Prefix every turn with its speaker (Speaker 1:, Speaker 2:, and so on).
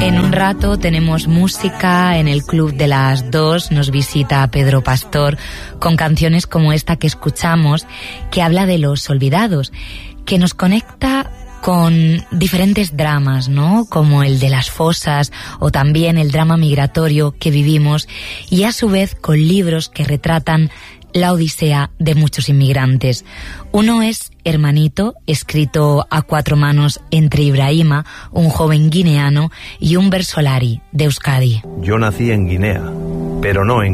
Speaker 1: En un rato tenemos música en el Club de las 2, nos visita Pedro Pastor con canciones como esta que escuchamos, que habla de los olvidados, que nos conecta con diferentes dramas, ¿no? Como el de las fosas o también el drama migratorio que vivimos, y a su vez con libros que retratan la odisea de muchos inmigrantes. Uno es Hermanito, escrito a 4 manos entre Ibrahima, un joven guineano, y un Solari de Euskadi.
Speaker 2: Yo nací en Guinea, pero no en